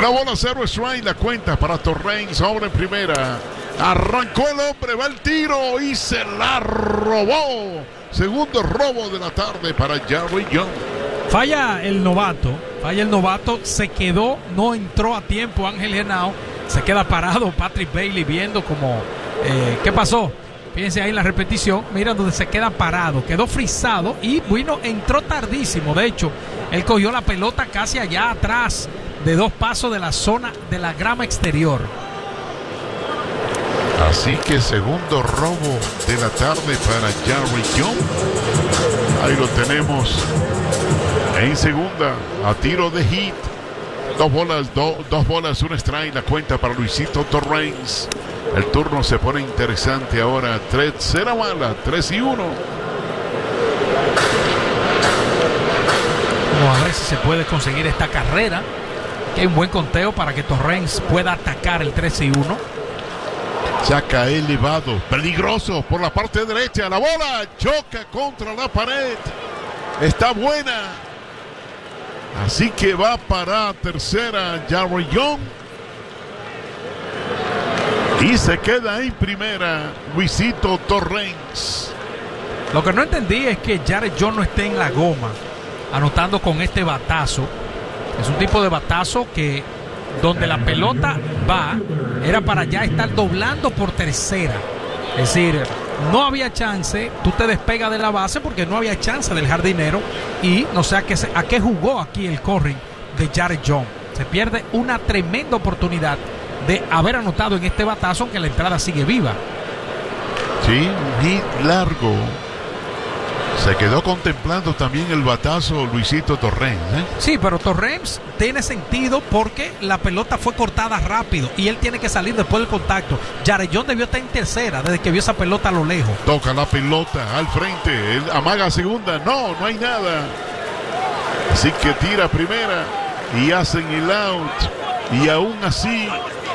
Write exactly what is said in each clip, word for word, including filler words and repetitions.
Una bola, cero strike, la cuenta para Torrens, hombre en primera. Arrancó el hombre, va el tiro y se la robó. Segundo robo de la tarde para Jarry Young. Falla el novato, falla el novato, se quedó, no entró a tiempo Ángel Genao, se queda parado Patrick Bailey viendo como, eh, ¿qué pasó? Fíjense ahí en la repetición, mira donde se queda parado, quedó frisado y bueno, entró tardísimo. De hecho, él cogió la pelota casi allá atrás de dos pasos de la zona de la grama exterior. Así que segundo robo de la tarde para Jarry Young. Ahí lo tenemos en segunda, a tiro de hit. Dos bolas, do, dos bolas, un strike, la cuenta para Luisito Torrens. El turno se pone interesante ahora. Tercera bala, tres y uno. Vamos a ver si se puede conseguir esta carrera. Que hay un buen conteo para que Torrens pueda atacar el tres y uno. Saca elevado, peligroso por la parte derecha. La bola choca contra la pared. Está buena. Así que va para tercera Jarry Young. Y se queda en primera Luisito Torrens. Lo que no entendí es que Jared Young no esté en la goma anotando con este batazo. Es un tipo de batazo que donde la pelota va era para ya estar doblando por tercera. Es decir, no había chance, tú te despegas de la base porque no había chance del jardinero y no sé a qué, a qué jugó aquí el corring de Jared Young. Se pierde una tremenda oportunidad de haber anotado en este batazo, aunque la entrada sigue viva. Sí, un hit largo. Se quedó contemplando también el batazo Luisito Torrens, ¿eh? Sí, pero Torrens tiene sentido porque la pelota fue cortada rápido y él tiene que salir después del contacto. Jared Young debió estar en tercera desde que vio esa pelota a lo lejos. Toca la pelota al frente, él amaga segunda, no, no hay nada. Así que tira primera y hacen el out. Y aún así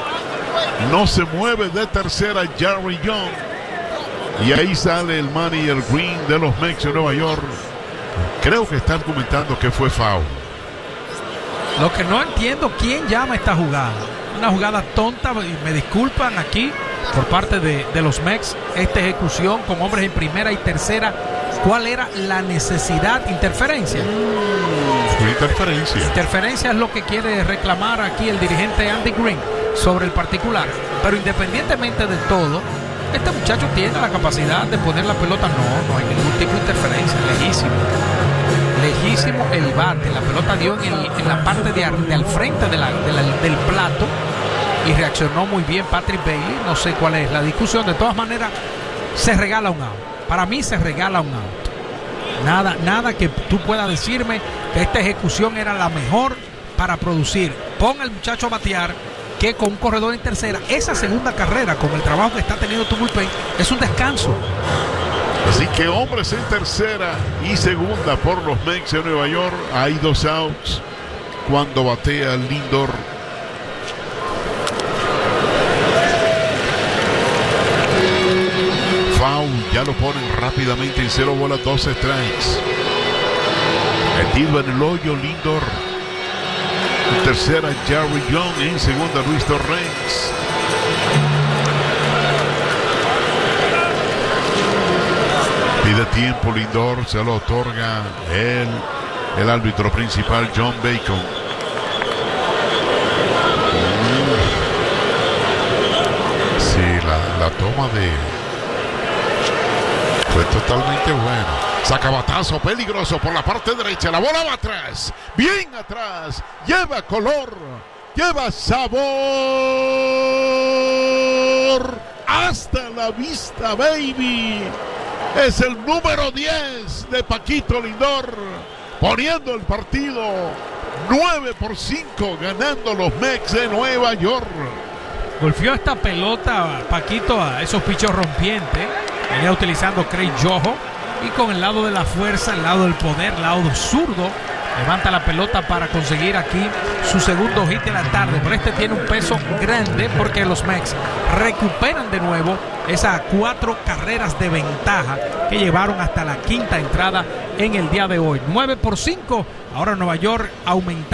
no se mueve de tercera Jarry Young. Y ahí sale el manager Green de los Mets de Nueva York. Creo que están comentando que fue foul. Lo que no entiendo, ¿quién llama esta jugada? Una jugada tonta, y me disculpan aquí por parte de, de los Mets. Esta ejecución con hombres en primera y tercera. ¿Cuál era la necesidad? ¿Interferencia? Fue interferencia. Interferencia es lo que quiere reclamar aquí el dirigente Andy Green sobre el particular. Pero independientemente de todo, este muchacho tiene la capacidad de poner la pelota. No, no hay ningún tipo de interferencia. Lejísimo. Lejísimo el bate. La pelota dio en, el, en la parte de, de al frente de la, de la, del plato. Y reaccionó muy bien Patrick Bailey. No sé cuál es la discusión. De todas maneras, se regala un out. Para mí se regala un out. Nada, nada que tú puedas decirme que esta ejecución era la mejor para producir. Pon al muchacho a batear, que con un corredor en tercera, esa segunda carrera con el trabajo que está teniendo tu bullpen es un descanso. Así que hombres en tercera y segunda por los Mets de Nueva York. Hay dos outs cuando batea Lindor. Foul, ya lo ponen rápidamente en cero bolas, dos strikes. Metido en el hoyo Lindor. En tercera Jarry Young, en segunda Luis Torrens. Pide tiempo Lindor, se lo otorga el, el árbitro principal John Bacon. Sí, la, la toma de fue totalmente buena. Saca batazo peligroso por la parte derecha. La bola va atrás. Bien atrás. Lleva color. Lleva sabor. Hasta la vista, baby. Es el número diez de Paquito Lindor. Poniendo el partido nueve por cinco. Ganando los Mets de Nueva York. Golpeó esta pelota Paquito a esos pichos rompientes. Venía utilizando Craig Yoho. Y con el lado de la fuerza, el lado del poder, el lado zurdo, levanta la pelota para conseguir aquí su segundo hit de la tarde. Pero este tiene un peso grande porque los Mets recuperan de nuevo esas cuatro carreras de ventaja que llevaron hasta la quinta entrada en el día de hoy. nueve por cinco. Ahora Nueva York aumenta.